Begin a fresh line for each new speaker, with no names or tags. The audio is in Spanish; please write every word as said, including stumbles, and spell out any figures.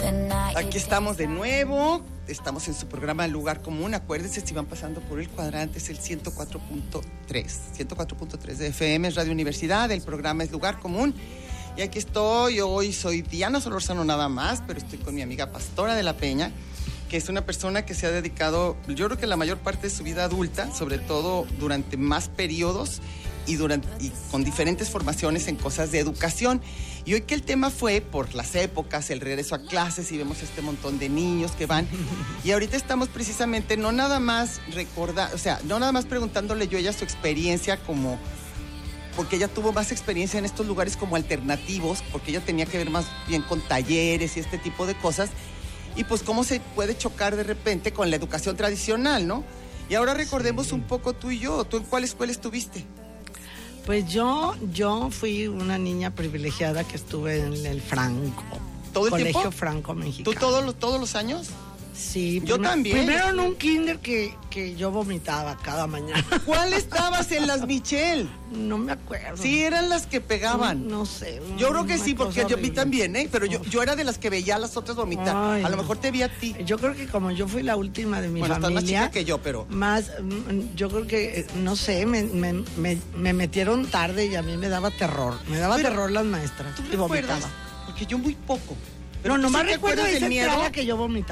Aquí estamos de nuevo, estamos en su programa Lugar Común. Acuérdense, si van pasando por el cuadrante, es el ciento cuatro punto tres, ciento cuatro punto tres de F M, es Radio Universidad, el programa es Lugar Común. Y aquí estoy, hoy soy Diana Solórzano nada más, pero estoy con mi amiga Pastora de la Peña, que es una persona que se ha dedicado, yo creo que la mayor parte de su vida adulta, sobre todo durante más periodos y, durante, y con diferentes formaciones en cosas de educación. Y hoy que el tema fue por las épocas, el regreso a clases, y vemos este montón de niños que van. Y ahorita estamos precisamente no nada más recordar, o sea, no nada más preguntándole yo a ella su experiencia como, porque ella tuvo más experiencia en estos lugares como alternativos, porque ella tenía que ver más bien con talleres y este tipo de cosas. Y pues cómo se puede chocar de repente con la educación tradicional, ¿no? Y ahora recordemos sí. un poco tú y yo. ¿Tú en cuál escuela estuviste?
Pues yo, yo fui una niña privilegiada que estuve en el Franco.
¿Todo el
Colegio
tiempo?
Franco Mexicano.
¿Tú todos los, todos los años?
Sí.
Yo
primer,
también.
Primero en un kinder que, que yo vomitaba cada mañana.
¿Cuál estabas en las Michelle?
No me acuerdo.
Sí, eran las que pegaban.
No, no sé.
Yo creo que sí, porque yo vi
horrible.
también, ¿eh? Pero yo, yo era de las que veía a las otras vomitar.
Ay,
a lo
no.
mejor te vi a ti.
Yo creo que como yo fui la última de mi
bueno,
familia.
Bueno, estás más chica que yo, pero...
Más, yo creo que, no sé, me, me, me, me metieron tarde y a mí me daba terror. Me daba pero, terror las maestras.
¿Tú
y vomitaba.
Porque yo muy poco. Pero
no, nomás
sí
recuerdo esa
miedo
que yo vomitaba.